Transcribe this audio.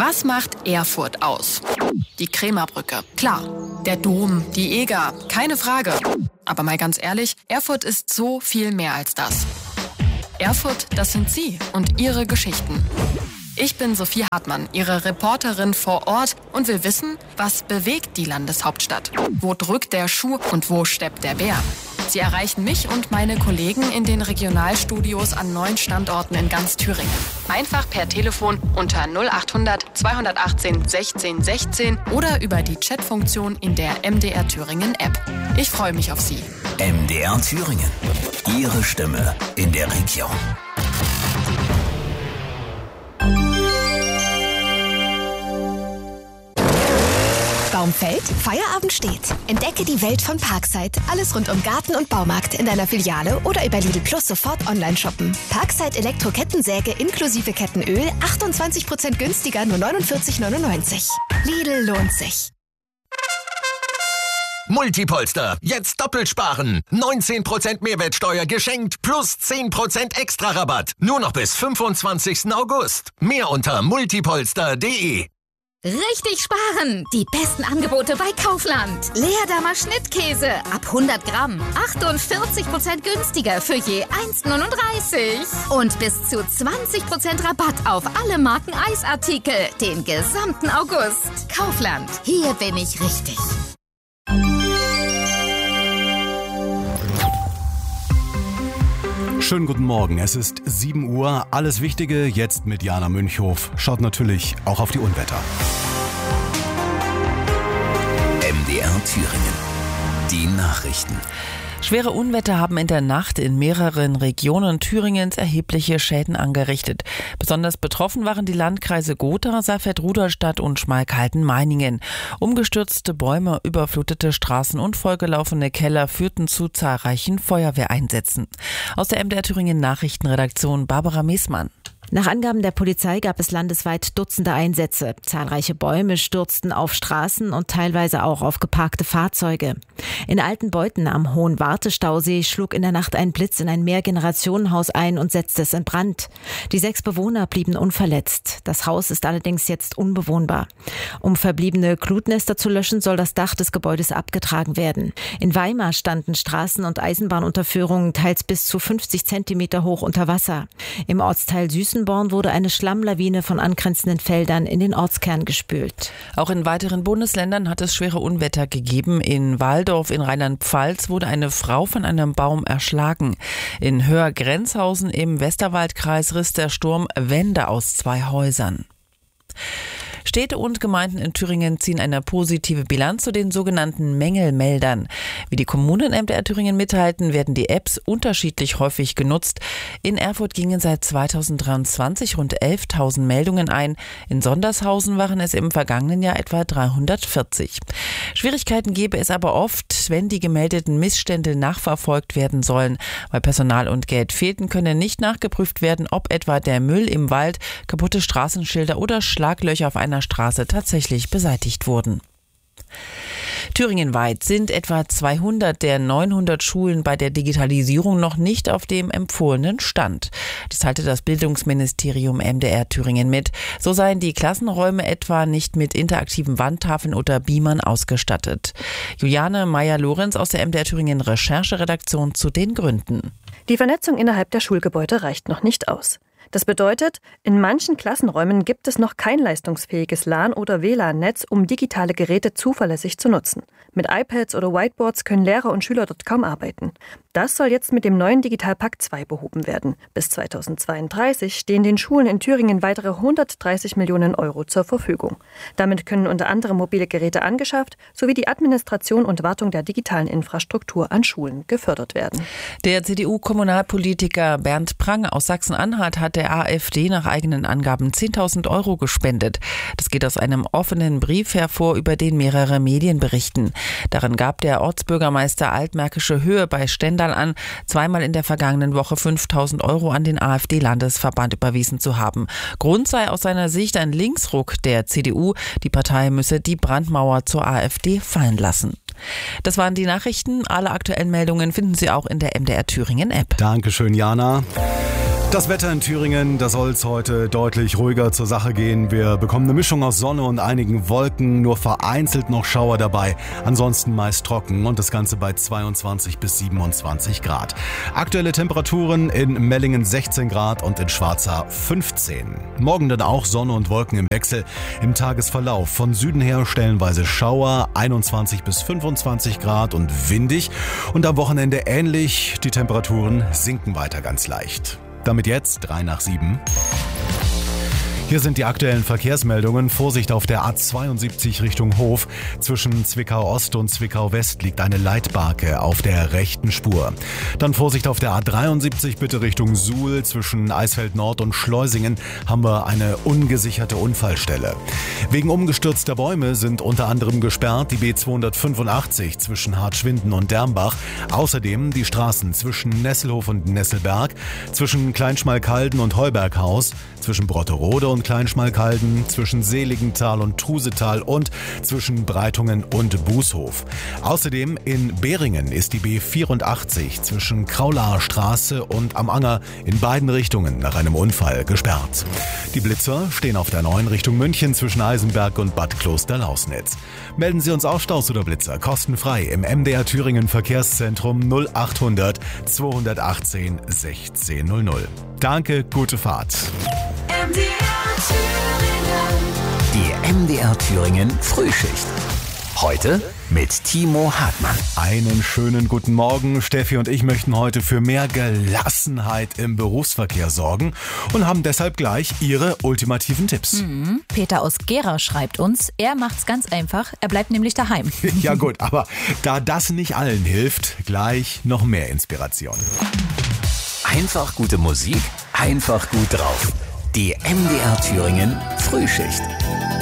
Was macht Erfurt aus? Die Krämerbrücke, klar. Der Dom, die Eger, keine Frage. Aber mal ganz ehrlich, Erfurt ist so viel mehr als das. Erfurt, das sind Sie und Ihre Geschichten. Ich bin Sophie Hartmann, Ihre Reporterin vor Ort und will wissen, was bewegt die Landeshauptstadt? Wo drückt der Schuh und wo steppt der Bär? Sie erreichen mich und meine Kollegen in den Regionalstudios an 9 Standorten in ganz Thüringen. Einfach per Telefon unter 0800 218 16 16 oder über die Chatfunktion in der MDR Thüringen App. Ich freue mich auf Sie. MDR Thüringen. Ihre Stimme in der Region. Baum fällt, Feierabend steht. Entdecke die Welt von Parkside. Alles rund um Garten und Baumarkt in deiner Filiale oder über Lidl Plus sofort online shoppen. Parkside Elektro-Kettensäge inklusive Kettenöl 28% günstiger, nur 49,99. Lidl lohnt sich. Multipolster, jetzt doppelt sparen. 19% Mehrwertsteuer geschenkt plus 10% extra Rabatt. Nur noch bis 25. August. Mehr unter multipolster.de. Richtig sparen! Die besten Angebote bei Kaufland. Leerdamer Schnittkäse ab 100 Gramm. 48% günstiger für je 1,39. Und bis zu 20% Rabatt auf alle Marken Eisartikel. Den gesamten August. Kaufland. Hier bin ich richtig. Schönen guten Morgen, es ist 7 Uhr. Alles Wichtige jetzt mit Jana Münchhof. Schaut natürlich auch auf die Unwetter. MDR Thüringen. Die Nachrichten. Schwere Unwetter haben in der Nacht in mehreren Regionen Thüringens erhebliche Schäden angerichtet. Besonders betroffen waren die Landkreise Gotha, Saalfeld-Rudolstadt und Schmalkalden-Meiningen. Umgestürzte Bäume, überflutete Straßen und vollgelaufene Keller führten zu zahlreichen Feuerwehreinsätzen. Aus der MDR Thüringen Nachrichtenredaktion Barbara Meßmann. Nach Angaben der Polizei gab es landesweit Dutzende Einsätze. Zahlreiche Bäume stürzten auf Straßen und teilweise auch auf geparkte Fahrzeuge. In Altenbeuthen am Hohen Wartestausee schlug in der Nacht ein Blitz in ein Mehrgenerationenhaus ein und setzte es in Brand. Die 6 Bewohner blieben unverletzt. Das Haus ist allerdings jetzt unbewohnbar. Um verbliebene Glutnester zu löschen, soll das Dach des Gebäudes abgetragen werden. In Weimar standen Straßen- und Eisenbahnunterführungen teils bis zu 50 Zentimeter hoch unter Wasser. Im Ortsteil Süßenborn wurde eine Schlammlawine von angrenzenden Feldern in den Ortskern gespült. Auch in weiteren Bundesländern hat es schwere Unwetter gegeben. In Walldorf in Rheinland-Pfalz wurde eine Frau von einem Baum erschlagen. In Höher-Grenzhausen im Westerwaldkreis riss der Sturm Wände aus 2 Häusern. Städte und Gemeinden in Thüringen ziehen eine positive Bilanz zu den sogenannten Mängelmeldern. Wie die Kommunen MDR Thüringen mitteilten, werden die Apps unterschiedlich häufig genutzt. In Erfurt gingen seit 2023 rund 11.000 Meldungen ein. In Sondershausen waren es im vergangenen Jahr etwa 340. Schwierigkeiten gäbe es aber oft, wenn die gemeldeten Missstände nachverfolgt werden sollen. Weil Personal und Geld fehlten, könne nicht nachgeprüft werden, ob etwa der Müll im Wald, kaputte Straßenschilder oder Schlaglöcher auf einer Straße tatsächlich beseitigt wurden. Thüringenweit sind etwa 200 der 900 Schulen bei der Digitalisierung noch nicht auf dem empfohlenen Stand. Das teilte das Bildungsministerium MDR Thüringen mit. So seien die Klassenräume etwa nicht mit interaktiven Wandtafeln oder Beamern ausgestattet. Juliane Meyer-Lorenz aus der MDR Thüringen Rechercheredaktion zu den Gründen. Die Vernetzung innerhalb der Schulgebäude reicht noch nicht aus. Das bedeutet, in manchen Klassenräumen gibt es noch kein leistungsfähiges LAN- oder WLAN-Netz, um digitale Geräte zuverlässig zu nutzen. Mit iPads oder Whiteboards können Lehrer und Schüler dort kaum arbeiten. Das soll jetzt mit dem neuen Digitalpakt 2 behoben werden. Bis 2032 stehen den Schulen in Thüringen weitere 130 Millionen Euro zur Verfügung. Damit können unter anderem mobile Geräte angeschafft sowie die Administration und Wartung der digitalen Infrastruktur an Schulen gefördert werden. Der CDU-Kommunalpolitiker Bernd Prang aus Sachsen-Anhalt hat der AfD nach eigenen Angaben 10.000 Euro gespendet. Das geht aus einem offenen Brief hervor, über den mehrere Medien berichten. Darin gab der Ortsbürgermeister Altmärkische Höhe bei Stendal an, zweimal in der vergangenen Woche 5.000 Euro an den AfD-Landesverband überwiesen zu haben. Grund sei aus seiner Sicht ein Linksruck der CDU. Die Partei müsse die Brandmauer zur AfD fallen lassen. Das waren die Nachrichten. Alle aktuellen Meldungen finden Sie auch in der MDR Thüringen App. Dankeschön, Jana. Das Wetter in Thüringen, da soll es heute deutlich ruhiger zur Sache gehen. Wir bekommen eine Mischung aus Sonne und einigen Wolken, nur vereinzelt noch Schauer dabei. Ansonsten meist trocken und das Ganze bei 22 bis 27 Grad. Aktuelle Temperaturen in Mellingen 16 Grad und in Schwarza 15. Morgen dann auch Sonne und Wolken im Wechsel. Im Tagesverlauf von Süden her stellenweise Schauer, 21 bis 25 Grad und windig. Und am Wochenende ähnlich, die Temperaturen sinken weiter ganz leicht. Damit jetzt 3 nach 7. Hier sind die aktuellen Verkehrsmeldungen. Vorsicht auf der A72 Richtung Hof. Zwischen Zwickau-Ost und Zwickau-West liegt eine Leitbarke auf der rechten Spur. Dann Vorsicht auf der A73 bitte Richtung Suhl. Zwischen Eisfeld-Nord und Schleusingen haben wir eine ungesicherte Unfallstelle. Wegen umgestürzter Bäume sind unter anderem gesperrt die B285 zwischen Hartschwinden und Dermbach. Außerdem die Straßen zwischen Nesselhof und Nesselberg, zwischen Kleinschmalkalden und Heuberghaus, zwischen Brotterode und Kleinschmalkalden, zwischen Seligenthal und Trusetal und zwischen Breitungen und Bußhof. Außerdem in Beringen ist die B84 zwischen Kraulaer Straße und Am Anger in beiden Richtungen nach einem Unfall gesperrt. Die Blitzer stehen auf der 9 Richtung München zwischen Eisenberg und Bad Kloster-Lausnitz. Melden Sie uns auch Staus oder Blitzer kostenfrei im MDR Thüringen Verkehrszentrum 0800 218 1600. Danke, gute Fahrt. Die MDR Thüringen Frühschicht. Heute mit Timo Hartmann. Einen schönen guten Morgen. Steffi und ich möchten heute für mehr Gelassenheit im Berufsverkehr sorgen und haben deshalb gleich Ihre ultimativen Tipps. Peter aus Gera schreibt uns, er macht's ganz einfach, er bleibt nämlich daheim. Ja gut, aber da das nicht allen hilft, gleich noch mehr Inspiration. Einfach gute Musik, einfach gut drauf. Die MDR Thüringen Frühschicht.